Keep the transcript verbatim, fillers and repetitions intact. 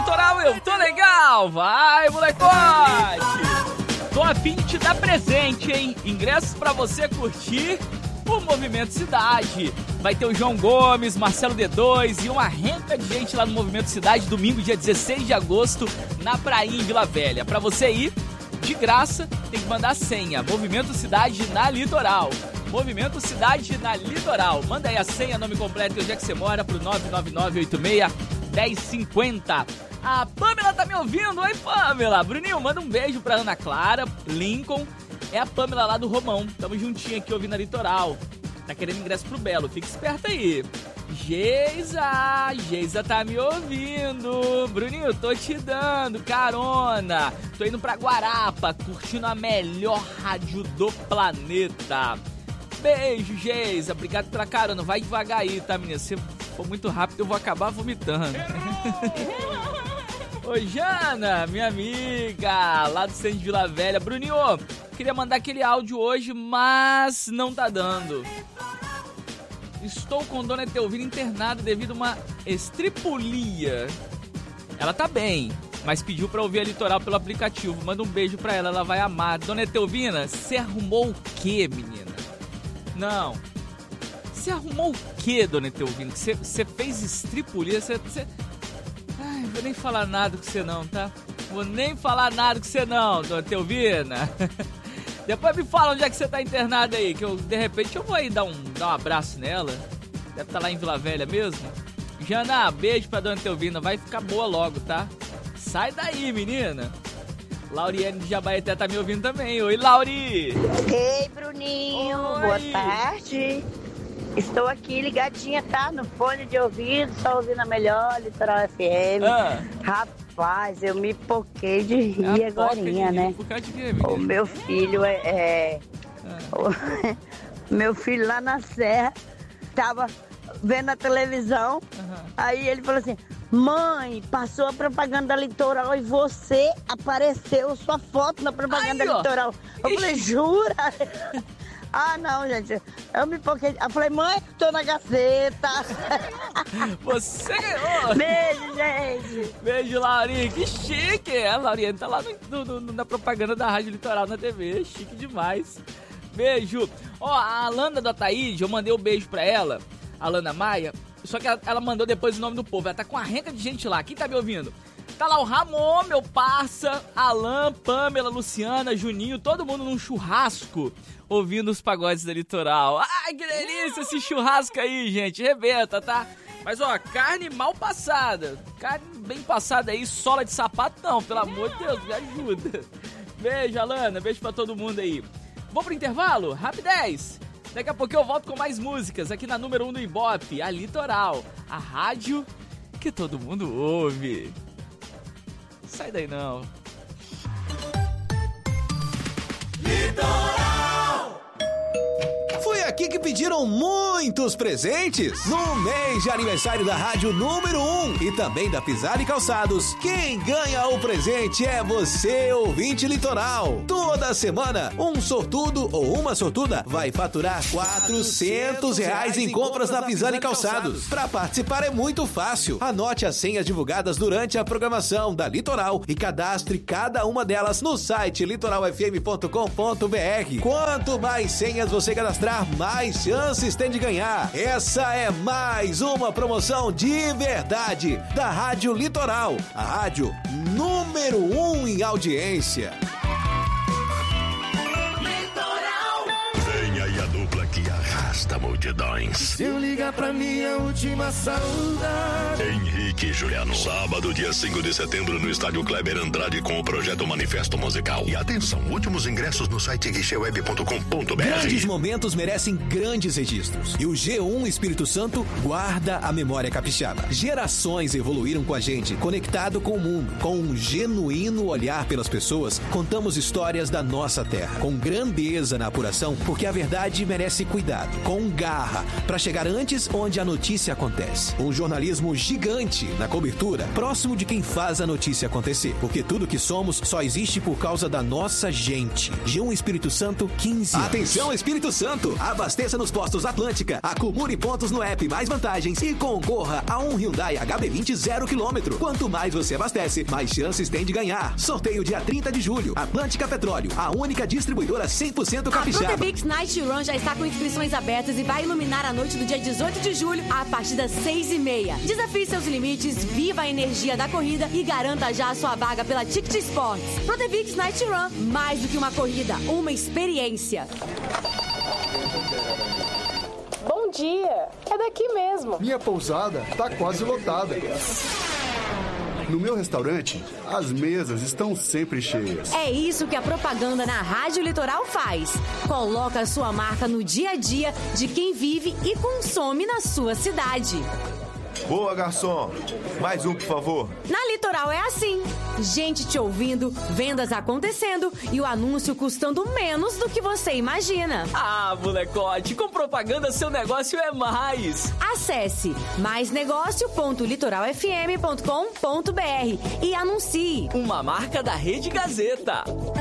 Litoral, eu tô legal! Vai, molecote! Tô a fim de te dar presente, hein? Ingressos pra você curtir o Movimento Cidade. Vai ter o João Gomes, Marcelo D dois e uma renca de gente lá no Movimento Cidade, domingo, dia dezesseis de agosto, na Prainha, em Vila Velha. Pra você ir, de graça, tem que mandar senha. Movimento Cidade na Litoral. Movimento Cidade na Litoral. Manda aí a senha, nome completo e onde é que você mora pro nove nove nove oito seis um zero cinco zero. A Pamela tá me ouvindo? Oi, Pamela. Bruninho, manda um beijo pra Ana Clara, Lincoln. É a Pamela lá do Romão. Tamo juntinho aqui ouvindo a Litoral. Tá querendo ingresso pro Belo. Fica esperto aí. Geisa, Geisa tá me ouvindo. Bruninho, tô te dando carona. Tô indo pra Guarapa, curtindo a melhor rádio do planeta. Beijo, Geisa. Obrigado pela carona. Vai devagar aí, tá, menina? Se for muito rápido, eu vou acabar vomitando. Ô, Jana, minha amiga, lá do centro de Vila Velha. Bruninho, queria mandar aquele áudio hoje, mas não tá dando. Estou com Dona Etelvina internada devido a uma estripulia. Ela tá bem, mas pediu pra ouvir a Litoral pelo aplicativo. Manda um beijo pra ela, ela vai amar. Dona Etelvina, você arrumou o quê, menina? Não. Você arrumou o quê, Dona Etelvina? Você, você fez estripulia? Você... você... Ai, vou nem falar nada com você não, tá? Vou nem falar nada com você não, Dona Etelvina. Depois me fala onde é que você tá internada aí, que eu, de repente, eu vou aí dar um, dar um abraço nela. Deve estar lá em Vila Velha mesmo. Jana, beijo pra Dona Etelvina, vai ficar boa logo, tá? Sai daí, menina. Lauriane de Jabaeté tá me ouvindo também. Oi, Lauri! Ei, Bruninho, Oi. Boa tarde. Estou aqui ligadinha, tá? No fone de ouvido, só ouvindo a melhor Litoral F M. Ah. Rapaz, eu me poquei de rir agorinha, né? Por causa de quê, O meu filho é... é... Ah. O meu filho lá na Serra tava vendo a televisão, Uhum. Aí ele falou assim: mãe, passou a propaganda da Litoral e você apareceu, sua foto na propaganda Aí, da ó. Litoral. Eu Ixi. falei, jura? Ah, não, gente. Eu me poquei. Eu falei, mãe, tô na Gazeta. Você ganhou! Beijo, gente. Beijo, Laurinha. Que chique! A Laurinha tá lá no, no, no, na propaganda da Rádio Litoral na T V. Chique demais. Beijo. Ó, a Alana do Ataíde, eu mandei um beijo pra ela, a Alana Maia, só que ela, ela mandou depois o nome do povo. Ela tá com uma renca de gente lá. Quem tá me ouvindo? Tá lá o Ramon, meu parça, Alan, Pamela, Luciana, Juninho, todo mundo num churrasco, ouvindo os pagodes da Litoral. Ai, que delícia esse churrasco aí, gente. Rebenta, tá? Mas, ó, carne mal passada. Carne bem passada aí, sola de sapato não, pelo amor de Deus, me ajuda. Beijo, Alana, beijo pra todo mundo aí. Vou pro intervalo? Rapidez. Daqui a pouco eu volto com mais músicas aqui na número um do Ibope, a Litoral, a rádio que todo mundo ouve. Sai daí não. Litoral! Foi aqui que pediram muitos presentes no mês de aniversário da rádio número um e também da Pisar e Calçados. Quem ganha o presente é você, ouvinte Litoral. Toda semana, um sortudo ou uma sortuda vai faturar quatrocentos reais em compras na Pisar e Calçados. Para participar é muito fácil. Anote as senhas divulgadas durante a programação da Litoral e cadastre cada uma delas no site litoral f m ponto com ponto b r. Quanto mais senhas você cadastrar, mais chances tem de ganhar. Essa é mais uma promoção de verdade da Rádio Litoral, a rádio número um em audiência. Vem aí a dupla que arrasta multidões. Se eu ligar pra minha última saudade. Henrique e Juliano. Sábado, dia cinco de setembro, no estádio Kleber Andrade, com o projeto Manifesto Musical. E atenção, últimos ingressos no site guichê web ponto com ponto b r. Grandes momentos merecem grandes registros. E o G um Espírito Santo guarda a memória capixaba. Gerações evoluíram com a gente, conectado com o mundo. Com um genuíno olhar pelas pessoas, contamos histórias da nossa terra. Com grandeza na apuração, porque a verdade merece cuidado. Com garra, para chegar antes onde a notícia acontece. Um jornalismo gigante Gente na cobertura, próximo de quem faz a notícia acontecer. Porque tudo que somos só existe por causa da nossa gente. G um Espírito Santo, quinze anos. Atenção, Espírito Santo! Abasteça nos postos Atlântica, acumule pontos no app Mais Vantagens e concorra a um Hyundai H B vinte zero quilômetro. Quanto mais você abastece, mais chances tem de ganhar. Sorteio dia trinta de julho. Atlântica Petróleo, a única distribuidora cem por cento capixaba. A Protebix Night Run já está com inscrições abertas e vai iluminar a noite do dia dezoito de julho a partir das seis e meia. Desafie seus limites, viva a energia da corrida e garanta já a sua vaga pela Ticket Sports. Protebix Night Run, mais do que uma corrida, uma experiência. Bom dia, é daqui mesmo. Minha pousada tá quase lotada. No meu restaurante, as mesas estão sempre cheias. É isso que a propaganda na Rádio Litoral faz. Coloca a sua marca no dia a dia de quem vive e consome na sua cidade. Boa, garçom. Mais um, por favor. Na Litoral é assim. Gente te ouvindo, vendas acontecendo e o anúncio custando menos do que você imagina. Ah, molecote, com propaganda seu negócio é mais. Acesse mais negócio ponto litoral f m ponto com ponto b r e anuncie. Uma marca da Rede Gazeta.